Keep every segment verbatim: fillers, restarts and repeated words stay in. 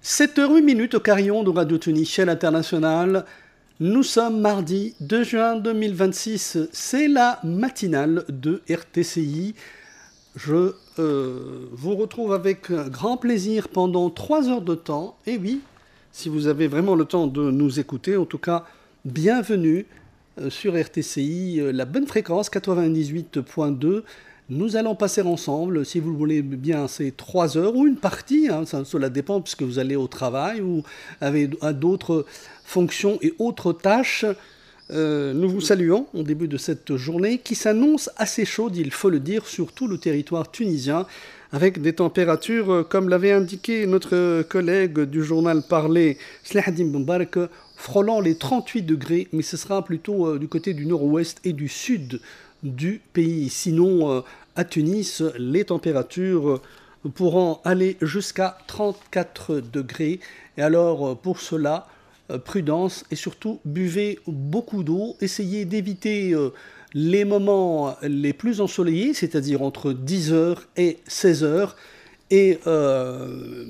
sept heures huit au carillon de Radio Tunis, chaîne internationale. Nous sommes mardi deux juin deux mille vingt-six. C'est la matinale de R T C I. Je euh, vous retrouve avec grand plaisir pendant trois heures de temps. Et oui, si vous avez vraiment le temps de nous écouter, en tout cas, bienvenue sur R T C I, la bonne fréquence quatre-vingt-dix-huit virgule deux. Nous allons passer ensemble, si vous le voulez bien, ces trois heures ou une partie, hein, ça, cela dépend puisque vous allez au travail ou avez d'autres fonctions et autres tâches. Euh, nous vous saluons au début de cette journée qui s'annonce assez chaude, il faut le dire, sur tout le territoire tunisien, avec des températures, comme l'avait indiqué notre collègue du journal Parler, Slahaddin Mbarak, frôlant les trente-huit degrés, mais ce sera plutôt euh, du côté du nord-ouest et du sud du pays. Sinon, euh, à Tunis, les températures pourront aller jusqu'à trente-quatre degrés. Et alors, euh, pour cela, euh, prudence et surtout, buvez beaucoup d'eau. Essayez d'éviter euh, les moments les plus ensoleillés, c'est-à-dire entre dix heures et seize heures. Et euh,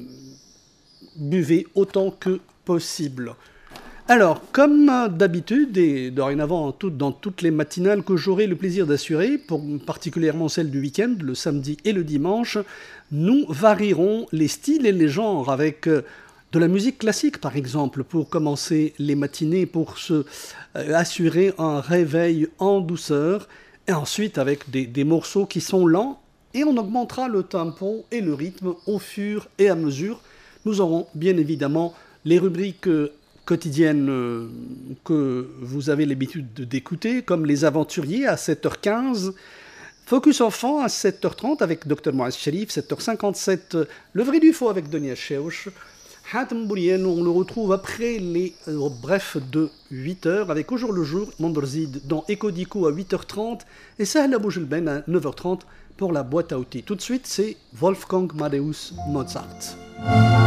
buvez autant que possible. Alors, comme d'habitude, et dorénavant tout, dans toutes les matinales que j'aurai le plaisir d'assurer, pour, particulièrement celle du week-end, le samedi et le dimanche, nous varierons les styles et les genres avec euh, de la musique classique, par exemple, pour commencer les matinées, pour se euh, assurer un réveil en douceur, et ensuite avec des, des morceaux qui sont lents, et on augmentera le tempo et le rythme au fur et à mesure. Nous aurons bien évidemment les rubriques euh, quotidiennes euh, que vous avez l'habitude d'écouter, comme Les Aventuriers à sept heures quinze, Focus Enfant à sept heures trente avec Dr Moaz Sharif, sept heures cinquante-sept, Le Vrai du Faux avec Donia Cheuch, Hatem Bourien, on le retrouve après les euh, brefs de huit heures, avec Au jour le jour, Mandorzid dans Echo Dico à huit heures trente, et Sahla Boujelben à neuf heures trente pour la boîte à outils. Tout de suite, c'est Wolfgang Amadeus Mozart.